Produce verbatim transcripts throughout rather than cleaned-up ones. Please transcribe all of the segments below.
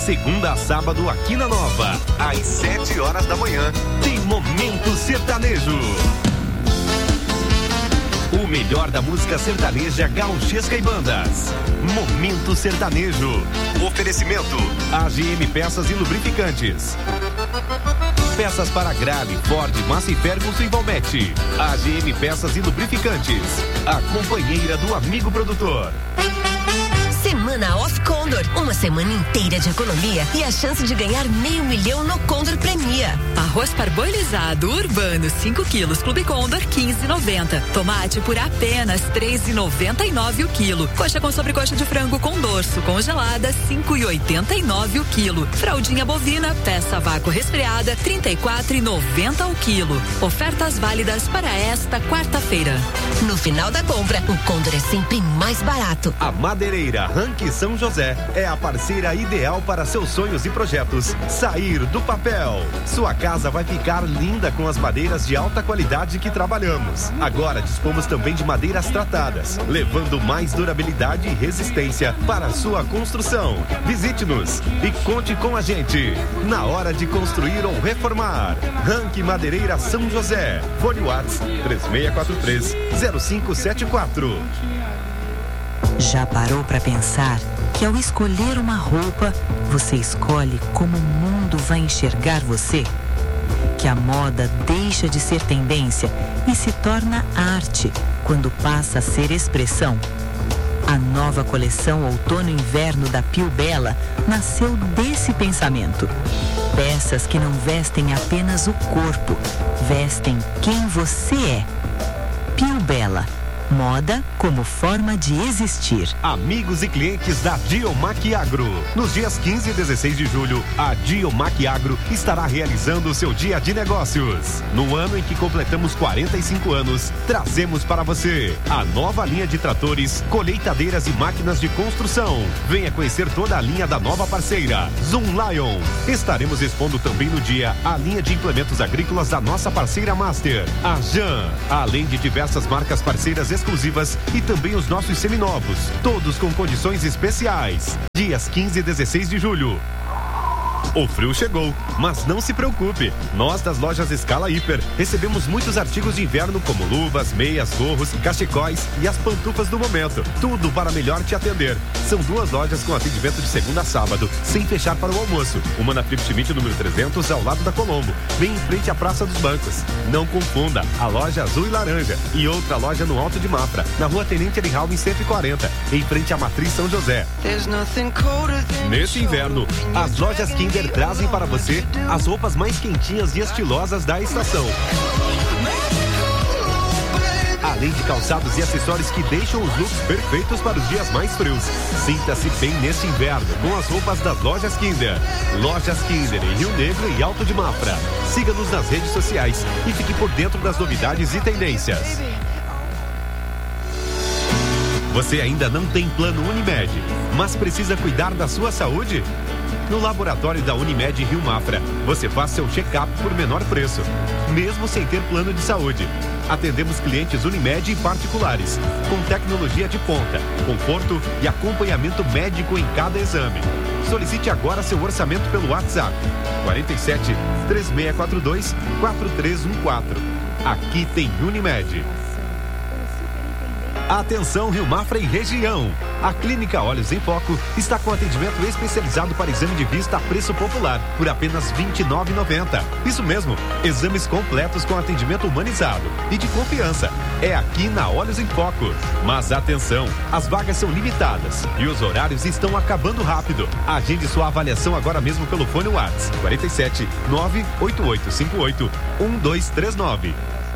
segunda a sábado aqui na Nova, às sete horas da manhã, tem Momento Sertanejo. O melhor da música sertaneja gauchesca e bandas. Momento Sertanejo. Oferecimento A G M Peças e Lubrificantes. Peças para Grale, Ford, Massey Ferguson e Valmet. A G M Peças e Lubrificantes. A companheira do amigo produtor. Semana Off Condor. Uma semana inteira de economia e a chance de ganhar meio milhão no Condor Premia. Arroz parboilizado urbano cinco quilos Clube Condor quinze reais e noventa centavos. Tomate por apenas três reais e noventa e nove centavos o quilo. Coxa com sobrecoxa de frango com dorso congelada cinco reais e oitenta e nove centavos o quilo. Fraldinha bovina peça vácuo resfriada trinta e quatro reais e noventa centavos o quilo. Ofertas válidas para esta quarta-feira. No final da compra, o Condor é sempre mais barato. A Madeireira Ranque São José é a parceira ideal para seus sonhos e projetos sair do papel. Sua casa vai ficar linda com as madeiras de alta qualidade que trabalhamos. Agora dispomos também de madeiras tratadas, levando mais durabilidade e resistência para a sua construção. Visite-nos e conte com a gente na hora de construir ou reformar. Ranque Madeireira São José. Fone WhatsApp três seis quatro três zero cinco sete quatro. Já parou para pensar que ao escolher uma roupa, você escolhe como o mundo vai enxergar você? Que a moda deixa de ser tendência e se torna arte quando passa a ser expressão? A nova coleção Outono e Inverno da Pio Bella nasceu desse pensamento. Peças que não vestem apenas o corpo, vestem quem você é. Pio Bella. Moda como forma de existir. Amigos e clientes da Diomac Agro. Nos dias quinze e dezesseis de julho, a Diomac Agro estará realizando o seu dia de negócios. No ano em que completamos quarenta e cinco anos, trazemos para você a nova linha de tratores, colheitadeiras e máquinas de construção. Venha conhecer toda a linha da nova parceira, Zoom Lion. Estaremos expondo também no dia a linha de implementos agrícolas da nossa parceira Master, a Jan, além de diversas marcas parceiras exclusivas e também os nossos seminovos, todos com condições especiais. Dias quinze e dezesseis de julho. O frio chegou, mas não se preocupe. Nós das lojas Escala Hiper recebemos muitos artigos de inverno como luvas, meias, gorros, cachecóis e as pantufas do momento. Tudo para melhor te atender. São duas lojas com atendimento de segunda a sábado, sem fechar para o almoço. Uma na Felipe Schmidt, número trezentos, ao lado da Colombo, bem em frente à Praça dos Bancos. Não confunda, a loja azul e laranja. E outra loja no Alto de Mafra, na rua Tenente Erihalm, cento e quarenta, em frente à Matriz São José. Nesse inverno, as lojas Kinder trazem para você as roupas mais quentinhas e estilosas da estação. Além de calçados e acessórios que deixam os looks perfeitos para os dias mais frios. Sinta-se bem neste inverno com as roupas das lojas Kinder. Lojas Kinder em Rio Negro e Alto de Mafra. Siga-nos nas redes sociais e fique por dentro das novidades e tendências. Você ainda não tem plano Unimed, mas precisa cuidar da sua saúde? No laboratório da Unimed Rio Mafra, você faz seu check-up por menor preço, mesmo sem ter plano de saúde. Atendemos clientes Unimed e particulares, com tecnologia de ponta, conforto e acompanhamento médico em cada exame. Solicite agora seu orçamento pelo WhatsApp quarenta e sete, três seis quatro dois, quatro três um quatro. Aqui tem Unimed. Atenção Rio Mafra e região. A Clínica Olhos em Foco está com atendimento especializado para exame de vista a preço popular, por apenas vinte e nove reais e noventa centavos. Isso mesmo, exames completos com atendimento humanizado e de confiança. É aqui na Olhos em Foco. Mas atenção, as vagas são limitadas e os horários estão acabando rápido. Agende sua avaliação agora mesmo pelo fone WhatsApp quarenta e sete, nove oito oito cinco oito, um dois três nove.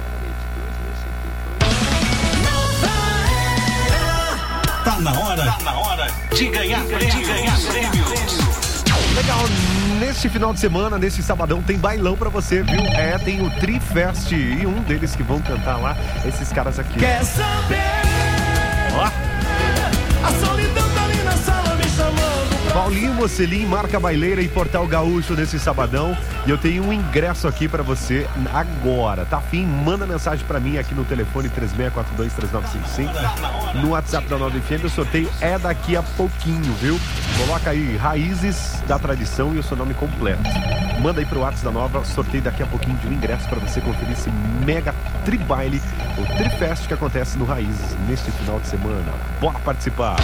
Tá na hora, tá na hora de ganhar prêmios. De ganhar prêmios. Legal, neste final de semana, neste sabadão, tem bailão pra você, viu? É, tem o Trifest e um deles que vão cantar lá, esses caras aqui. Quer saber? Ó. A solidão tá ali na sala me chamando pra Paulinho Mocelin, Marca Baileira e Portal Gaúcho nesse sabadão. E eu tenho um ingresso aqui pra você agora. Tá afim? Manda mensagem pra mim aqui no telefone três seis quatro dois, três nove cinco cinco. No WhatsApp da nove F M. O sorteio é daqui a pouquinho, viu? Coloca aí Raízes da Tradição e o seu nome completo. Manda aí pro WhatsApp da Nova. Sorteio daqui a pouquinho de um ingresso pra você conferir esse mega tribaile, o Trifest que acontece no Raízes neste final de semana. Bora participar!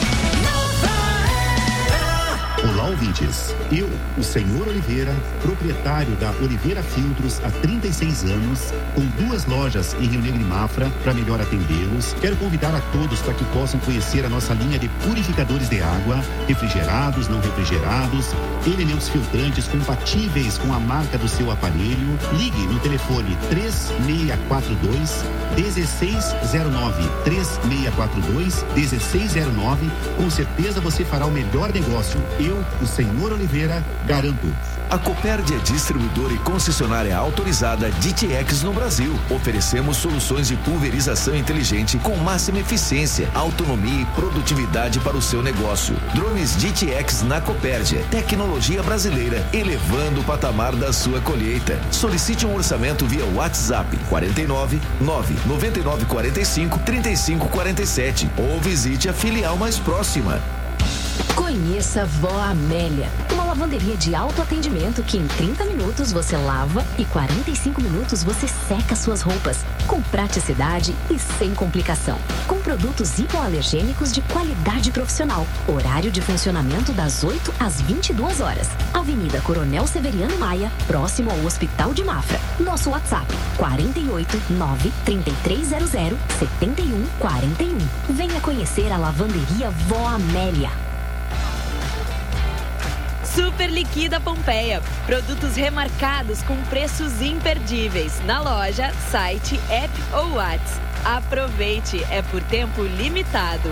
Olá, ouvintes. Eu, o senhor Oliveira, proprietário da Oliveira Filtros há trinta e seis anos, com duas lojas em Rio Negro e Mafra, para melhor atendê-los, quero convidar a todos para que possam conhecer a nossa linha de purificadores de água, refrigerados, não refrigerados, elementos filtrantes compatíveis com a marca do seu aparelho. Ligue no telefone três seis quatro dois, um seis zero nove, três seis quatro dois, um seis zero nove. Com certeza você fará o melhor negócio. Eu, o senhor Oliveira, garanto. A Coperd é distribuidora e concessionária autorizada D T X no Brasil. Oferecemos soluções de pulverização inteligente com máxima eficiência, autonomia e produtividade para o seu negócio. Drones D T X na Coperd, tecnologia brasileira, elevando o patamar da sua colheita. Solicite um orçamento via WhatsApp quarenta e nove, nove noventa e nove quarenta e cinco, trinta e cinco quarenta e sete ou visite a filial mais próxima. Conheça a Vó Amélia, uma lavanderia de autoatendimento que em trinta minutos você lava e quarenta e cinco minutos você seca suas roupas, com praticidade e sem complicação. Com produtos hipoalergênicos de qualidade profissional. Horário de funcionamento das oito às vinte e duas horas. Avenida Coronel Severiano Maia, próximo ao Hospital de Mafra. Nosso WhatsApp quarenta e oito, nove, trinta e três zero zero, setenta e um quarenta e um. Venha conhecer a lavanderia Vó Amélia. Super Liquida Pompeia. Produtos remarcados com preços imperdíveis. Na loja, site, app ou WhatsApp. Aproveite, é por tempo limitado.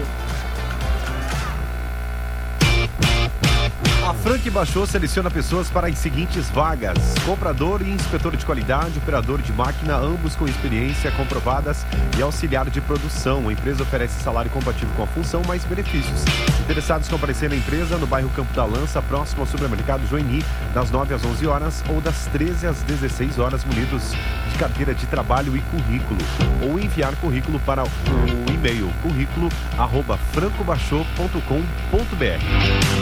A Frank Baixou seleciona pessoas para as seguintes vagas: comprador e inspetor de qualidade, operador de máquina, ambos com experiência comprovadas, e auxiliar de produção. A empresa oferece salário compatível com a função, mais benefícios. Interessados comparecer na empresa no bairro Campo da Lança, próximo ao supermercado Joini, das nove às onze horas ou das treze às dezesseis horas, munidos de carteira de trabalho e currículo. Ou enviar currículo para o e-mail currículo arroba francobaixou ponto com ponto br.